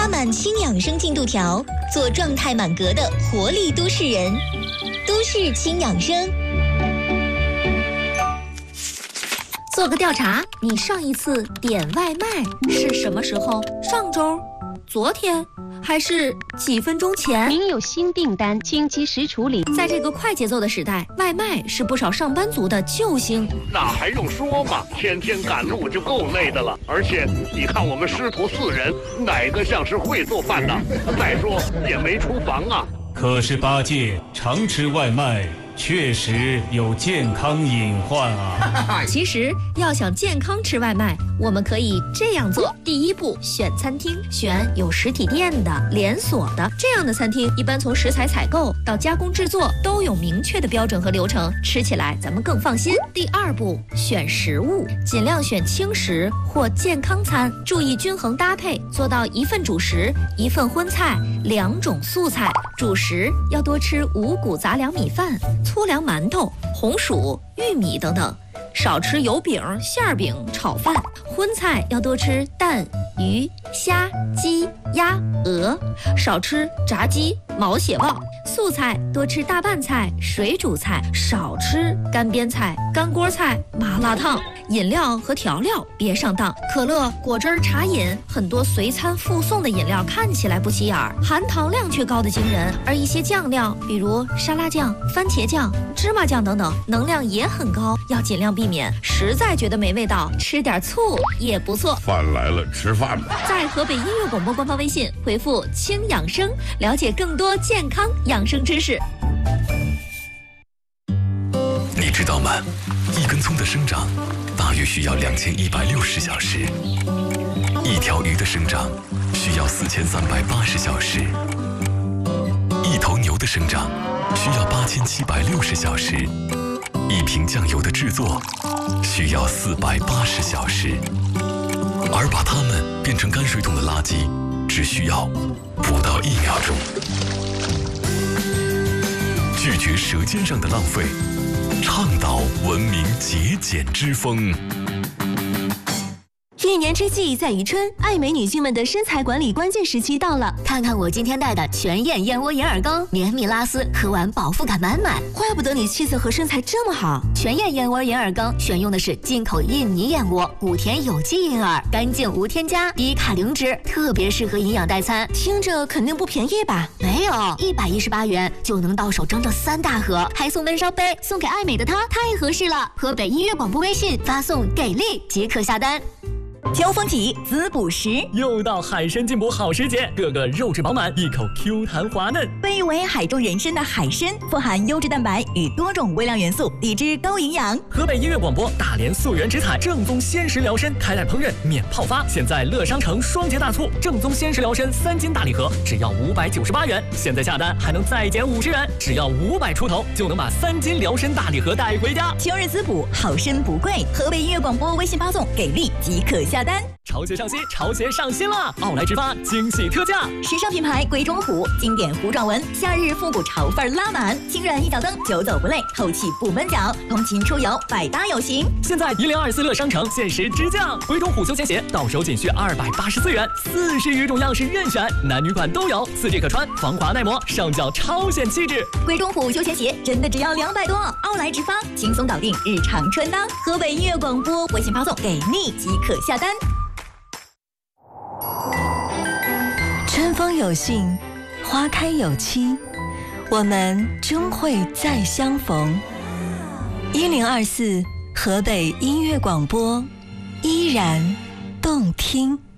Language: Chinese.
满轻养生进度条，做状态满格的活力都市人。都市轻养生。 做个调查，你上一次点外卖是什么时候？上周？昨天？还是几分钟前？ 您有新订单，请及时处理。 在这个快节奏的时代，外卖是不少上班族的救星。 那还用说吗？天天赶路就够累的了，而且你看我们师徒4人，哪个像是会做饭的？再说也没厨房啊。 可是八戒常吃外卖，确实有健康隐患啊。 其实要想健康吃外卖，我们可以这样做。第一步，选餐厅，选有实体店的、连锁的。这样的餐厅一般从食材采购到加工制作都有明确的标准和流程，吃起来咱们更放心。第二步，选食物，尽量选轻食或健康餐，注意均衡搭配，做到1份主食、1份荤菜、2种素菜。主食要多吃五谷杂粮米饭、粗粮馒头、红薯、玉米等等，少吃油饼、馅饼、炒饭。荤菜要多吃蛋、鱼、虾、鸡、鸭、鹅，少吃炸鸡、毛血旺。素菜多吃大拌菜、水煮菜，少吃干煸菜、干锅菜、麻辣烫。饮料和调料别上当，可乐、果汁、茶饮，很多随餐附送的饮料看起来不起眼儿，含糖量却高得惊人。而一些酱料，比如沙拉酱、番茄酱、芝麻酱等等，能量也很高，要尽量避免。实在觉得没味道，吃点醋也不错。 饭来了，吃饭吧。 在河北音乐广播官方微信回复“轻养生”，了解更多健康养生知识。 你知道吗？一根葱的生长大约需要2160小时，一条鱼的生长需要4380小时，一头牛的生长需要8760小时，一瓶酱油的制作需要480小时，而把它们变成泔水桶的垃圾只需要不到1秒钟。拒绝舌尖上的浪费，倡导文明节俭之风。 一年之计在于春，爱美女性们的身材管理关键时期到了。 看看我今天带的全燕燕窝银耳羹，绵密拉丝，喝完饱腹感满满。 怪不得你气色和身材这么好。 全燕燕窝银耳羹选用的是进口印尼燕窝，谷田有机银耳，干净无添加，低卡零脂，特别适合营养代餐。 听着肯定不便宜吧？ 没有，118元就能到手整整3大盒，还送温烧杯，送给爱美的她，太合适了。河北音乐广播微信发送“给力”即可下单。 挑风体滋补食， 又到海参进补好时节，个个肉质饱满，一口 Q 弹滑嫩。 被誉为海中人参的海参，富含优质蛋白与多种微量元素，低脂高营养。 河北音乐广播大连溯源直采正宗鲜食疗参，开袋烹饪免泡发。现在乐商城双节大促，正宗鲜食疗参3斤大礼盒只要598元，现在下单还能再减50元，只要500出头就能把3斤疗参大礼盒带回家。 秋日滋补，好参不贵。河北音乐广播微信发送“给力”即可下单。 潮鞋上新，潮鞋上新了！奥莱直发惊喜特价， 时尚品牌鬼冢虎，经典糊状纹，夏日复古潮范拉满，轻软一脚蹬，久走不累，透气不闷脚，通勤出游百搭有型。 现在1024乐商城限时直降，鬼冢虎休闲鞋到手仅需284元，40余种样式任选，男女款都有，4G可穿，防滑耐磨，上脚超显气质。 鬼冢虎休闲鞋真的只要200多，奥莱直发轻松搞定日常穿搭。河北音乐广播微信发送“给力”即可下单。 春风有信，花开有期，我们终会再相逢。1024河北音乐广播，依然动听。